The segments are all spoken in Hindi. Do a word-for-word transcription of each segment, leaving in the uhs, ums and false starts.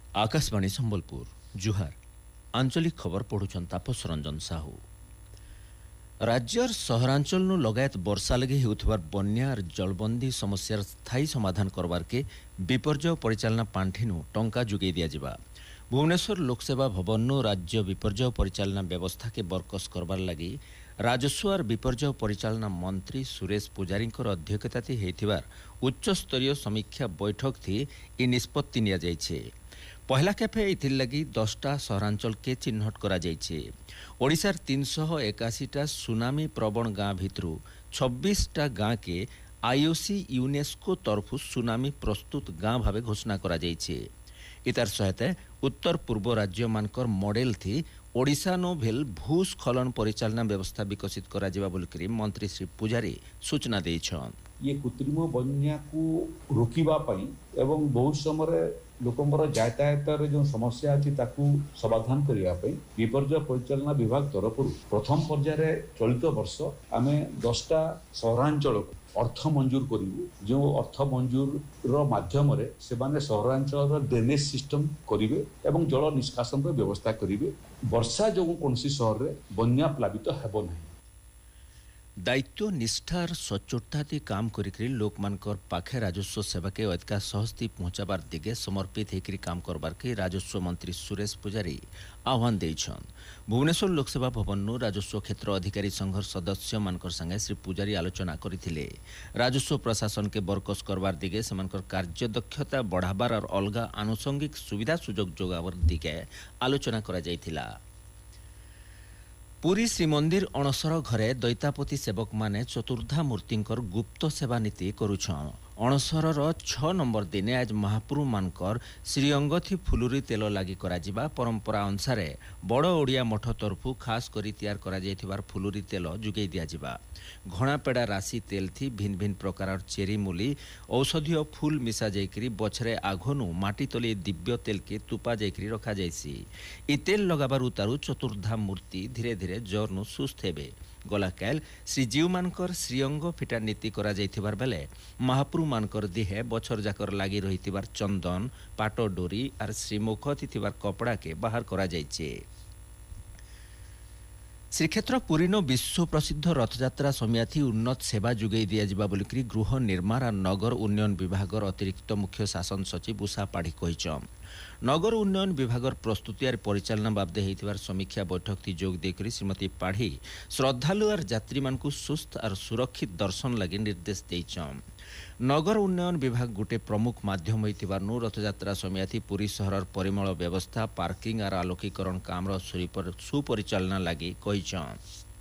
आकाशवाणी संबलपुर जुहार आंचलिक खबर पढ़ुछन तापस रंजन साहू। राज्यर सहरांचल नु लगायत वर्षा लगे हेउथबार बन्या और जलबंदी समस्यार स्थायी समाधान करबार के विपर्यय परिचालना पांठी नु टंका जुगै दिया जिबा। भुवनेश्वर लोकसेवा भवन नु राज्य विपर्यय परिचालना व्यवस्था के बरकस करबार लगी राजस्व और विपर्यय परिचालना मंत्री सुरेश पुजारी अध्यक्षता हेतिबार उच्च स्तरीय समीक्षा बैठक थी इ निष्पत्ति निया जायछे। पहला केफे इथिर लगी दसटा सहरांचल के चिन्हट करा जायछे। ओडिशार तीन सौ एकाशीटा सुनामी प्रवण गाँ भितरु छब्बीसटा गाँ के आईओसी यूनेस्को तरफु सुनामी प्रस्तुत गाँ भावे घोषणा करा जायछे। इतार सहित उत्तर पूर्व राज्य मानकर मॉडल थी ओडिशा नो भेल भूस्खलन परिचालना व्यवस्था विकसित करा जिबा बोलकरी मंत्री श्री पुजारी सूचना देछन। ये कृत्रिम बन्या को रोकिबा पई एवं बहुत समय लोकंबर यातायात जो समस्या अच्छी समाधान करने विपर्यय परिचालना विभाग तरफ प्रथम पर्याय चलित वर्ष आम दसटा सहरांचल अर्थ मंजूर करूँ जो अर्थ मंजूर माध्यम से सहरांचल ड्रेनेज सिस्टम करेंगे एवं जल निष्कासन व्यवस्था करेंगे। वर्षा जो कौन सहर में बन्या प्लावित हेब नहीं। दायित्व निष्ठार सचोटता काम करी लोक मानकर पाखे राजस्व सेवा के अधिका सहजती पहुंचाबार दिगे समर्पित होकर काम करबार के राजस्व मंत्री सुरेश पुजारी आह्वान देछन। भुवनेश्वर लोकसेवा भवन नु राजस्व क्षेत्र अधिकारी संघर सदस्य मानकर संगे श्री पुजारी आलोचना करथिले। राजस्व प्रशासन के बरकस करबार दिगे सेमानकर कार्यदक्षता बढ़ाबार और अलगा आनुषंगिक सुविधा सुजोग जोगाबार दिगे आलोचना करा जायथिला। पुरी श्रीमंदिर अणसर घरे दैतापति सेवक माने चतुर्धा मूर्तिंकर गुप्त सेवा नीति करुछन। अणसरर छ नंबर दिने आज महाप्रभु मानकर श्रीअंगथी फुलुरी तेल लागि कराजिबा परंपरा अनुसार बड़ ओडिया मठ तरफु खास करी तैयार करा जायथिबार फुलुरी तेल जुगै दिया जिबा। घणा पेड़ा राशि तेल थी भिन्न भिन्न प्रकार चेरी मूली औषधीय फूल मिसा जायकरी बछरे आघनु माटी तले दिव्य तेल के तुपा जायकरी रखा जायसी। इ तेल लगाबार उतारू चतुर्धा मूर्ति धीरे धीरे जरनु सुस्थ हेबे। गला कैल श्रीजीव मानकर श्रीअंग फिटा नीति करा जायथिबार बेले महाप्रभु मानकर देहे बछर जाकर लागी रहिथिबार चंदन पाट डोरी और श्रीमुख थिथिबार कपड़ा के बाहर करा जायछे। श्रीक्षेत्र पुरी नो विश्व प्रसिद्ध रथयात्रा समियाथी उन्नत सेवा जुगै दिया जिबा बोलिकरी गृह निर्माण और नगर उन्नयन विभागर अतिरिक्त मुख्य शासन सचिव उषा पाढ़ी कहिछन। नगर उन्नयन विभागर प्रस्तुति और परिचालना बाबदे हेतिबार समीक्षा बैठक थी जोग देकरी श्रीमती पाढ़ी श्रद्धालु और यात्री मानकु सुस्थ और सुरक्षित दर्शन लगी निर्देश देइछन। नगर उन्नयन विभाग गोटे प्रमुख माध्यम होइतिबार नु रथयात्रा समियाथी पुरी सहरर परिमल व्यवस्था पार्किंग और आलोकीकरण काम सुपरिचालना लगी कहिछन।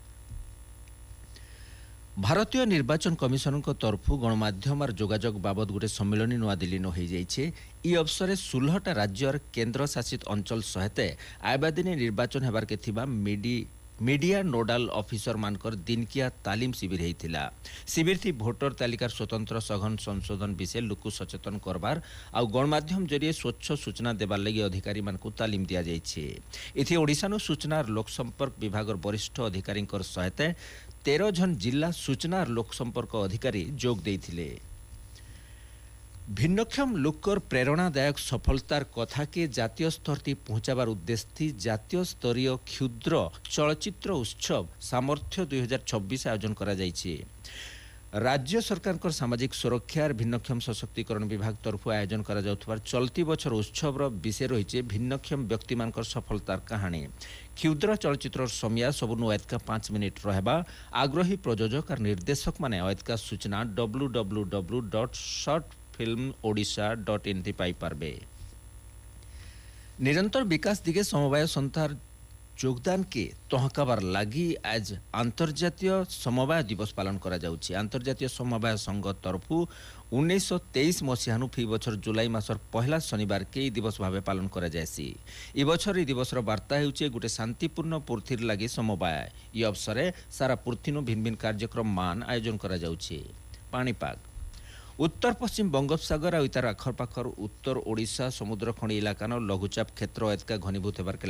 भारतीय निर्वाचन कमिशन तरफु गणमाध्यम और जोगाजोग बाबद गोटे सम्मेलन नुआदिल्ली हो जाइए। इ अवसर षोलहटा राज्य और केन्द्र शासित अंचल सहित आयबा दिने निर्वाचन हेबार के थिबा मिडी मीडिया नोडाल ऑफिसर मानकर दिनकिया तालीम शिविर होता। शिविर थी भोटर तालिकार स्वतंत्र सघन संशोधन विषय लोक सचेतन करबार आ गणमाध्यम जरिए स्वच्छ सूचना देवार लगी अधिकारी मानकु तालीम दिया जाइछे। इथि ओडिशा नु सूचना और लोक संपर्क विभाग वरिष्ठ अधिकारी सहित तेरह जन जिला सूचना और लोक संपर्क अधिकारी जोग देइथिले। भिन्नक्षम लोकर प्रेरणादायक सफलतार कथा के जातीय स्तर ती पहुंचाबार उद्देश्य थी जातीय स्तरीय क्षुद्र चलचित्र उत्सव सामर्थ्य दुई हजार छब्बीस आयोजन करा जाइछे। राज्य सरकार सामाजिक सुरक्षा और भिन्नक्षम सशक्तिकरण विभाग तरफ आयोजन करा जाउथबार चलती बछर उत्सव विषय रही भिन्नक्षम व्यक्ति मानकर सफलतार कहानी। क्षुद्र चलचित्र समिया सबुनु अयतका पांच मिनिट रहबा आग्रही प्रयोजक और निर्देशक माने अयतका सूचना डब्ल्यू डब्ल्यू डब्ल्यू डट शॉर्ट फिल्म ओडिशा डट इन थी पाई पारबे। निरंतर विकास दिगे समवाय संस्थार योगदान के तहकाबार लगी आज अंतर्जातीय समवाय दिवस पालन करा जाउछि। अंतर्जातीय समवाय संघ तरफु उन्नीस सौ तेईस मसीहानु फी बछर जुलाई मासर पहला शनिवार के ई दिवस भावे पालन करा जायसी। ई बछर ई दिवसर वार्ता हेउछि गोटे शांतिपूर्ण पूर्थिर लगी समवाय। ई अवसरे सारा पूर्थिनु भिन्न भिन्न कार्यक्रम मान आयोजन करा जाउछि। पाणीपाग उत्तर पश्चिम बंगोपसागर और इतार आखरपाखर उत्तर ओडिशा समुद्र खणी इलाका लघुचाप क्षेत्र एतका घनीभूत होबार